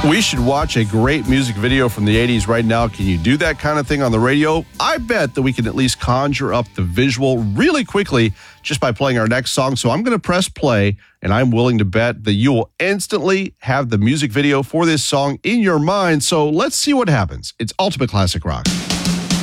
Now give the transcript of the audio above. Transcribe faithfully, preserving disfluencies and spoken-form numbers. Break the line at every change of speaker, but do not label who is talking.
We should watch a great music video from the eighties right now. Can you do that kind of thing on the radio? I bet that we can at least conjure up the visual really quickly just by playing our next song. So I'm going to press play, and I'm willing to bet that you will instantly have the music video for this song in your mind. So let's see what happens. It's Ultimate Classic Rock.